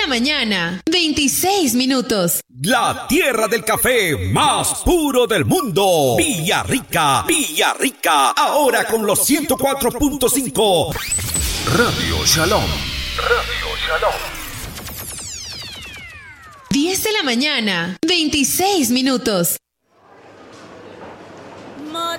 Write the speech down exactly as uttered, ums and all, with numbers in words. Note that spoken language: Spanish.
la mañana, veintiséis minutos. La tierra del café más puro del mundo. Villarrica, Villarrica. Ahora con los ciento cuatro punto cinco. Radio Shalom. Radio Shalom. diez de la mañana, veintiséis minutos.